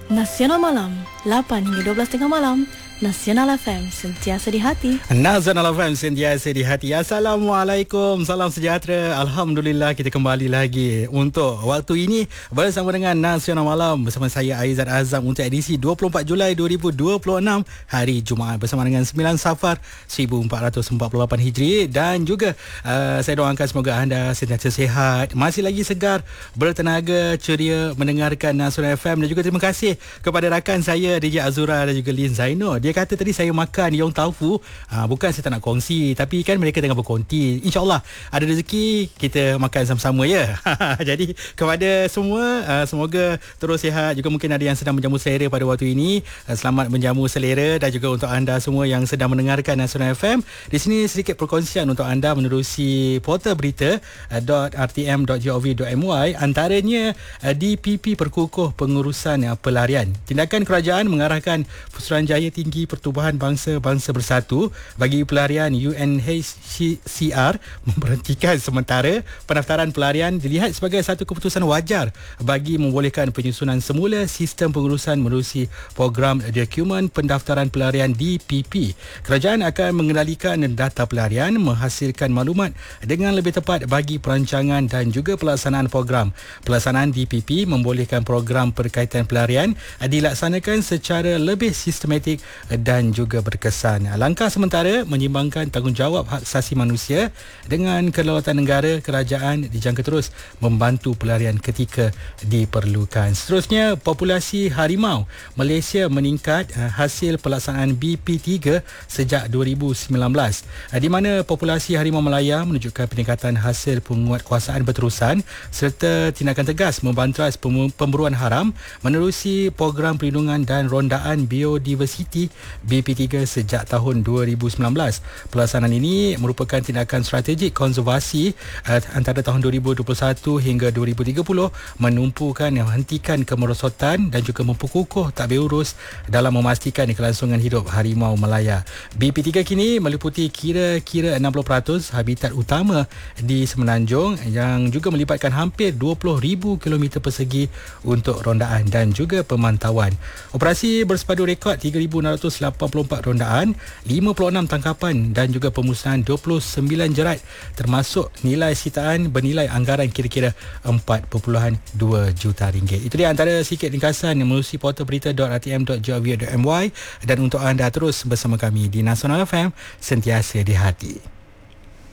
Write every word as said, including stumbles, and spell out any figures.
Nasional Malam, lapan hingga dua belas tengah malam. Nasional F M, sentiasa di hati. Nasional F M, sentiasa di hati. Assalamualaikum, salam sejahtera. Alhamdulillah, kita kembali lagi untuk waktu ini bersama dengan Nasional Malam bersama saya Aizat Azam untuk edisi dua puluh empat Julai dua ribu dua puluh enam, hari Jumaat, bersama dengan sembilan Safar seribu empat ratus empat puluh lapan Hijri. Dan juga uh, saya doakan semoga anda sentiasa sihat, masih lagi segar, bertenaga, ceria mendengarkan Nasional F M. Dan juga terima kasih kepada rakan saya D J Azura dan juga Lin Zaino. Dia kata tadi saya makan yong taufu. Ha, bukan saya tak nak kongsi, tapi kan mereka tengah berkonti. InsyaAllah ada rezeki kita makan sama-sama ya. Jadi kepada semua, uh, semoga terus sihat. Juga mungkin ada yang sedang menjamu selera pada waktu ini. Uh, selamat menjamu selera. Dan juga untuk anda semua yang sedang mendengarkan Nasional F M. Di sini sedikit perkongsian untuk anda menerusi portal berita uh, .r t m dot gov dot m y. Antaranya uh, D P P perkukuh pengurusan uh, pelarian. Tindakan kerajaan mengarahkan Pusuruhanjaya Tinggi Pertubuhan Bangsa-Bangsa Bersatu bagi pelarian U N H C R memberhentikan sementara pendaftaran pelarian dilihat sebagai satu keputusan wajar bagi membolehkan penyusunan semula sistem pengurusan menerusi program dokumen pendaftaran pelarian D P P. Kerajaan akan mengendalikan data pelarian, menghasilkan maklumat dengan lebih tepat bagi perancangan dan juga pelaksanaan program. Pelaksanaan D P P membolehkan program berkaitan pelarian dilaksanakan secara lebih sistematik dan juga berkesan. Langkah sementara menyimbangkan tanggungjawab hak asasi manusia dengan kedaulatan negara. Kerajaan dijangka terus membantu pelarian ketika diperlukan. Seterusnya, populasi harimau Malaysia meningkat hasil pelaksanaan B P tiga sejak dua ribu sembilan belas, di mana populasi harimau Malaya menunjukkan peningkatan hasil penguatkuasaan berterusan serta tindakan tegas membanteras pemburuan haram menerusi program perlindungan dan rondaan biodiversiti B P tiga sejak tahun dua ribu sembilan belas. Pelaksanaan ini merupakan tindakan strategik konservasi uh, antara tahun dua ribu dua puluh satu hingga dua ribu tiga puluh, menumpukan yang menghentikan kemerosotan dan juga memperkukuh tadbir urus dalam memastikan kelangsungan hidup harimau Malaya. B P tiga kini meliputi kira-kira enam puluh peratus habitat utama di Semenanjung yang juga melibatkan hampir dua puluh ribu kilometer persegi untuk rondaan dan juga pemantauan. Operasi bersepadu rekod tiga ribu enam ratus lapan puluh empat rondaan, lima puluh enam tangkapan dan juga pemusnahan dua puluh sembilan jerat, termasuk nilai sitaan bernilai anggaran kira-kira empat perpuluhan dua juta ringgit. Itu dia antara sikit ringkasan yang melalui portal berita .r t m dot gov dot m y. Dan untuk anda terus bersama kami di Nasional F M, sentiasa di hati.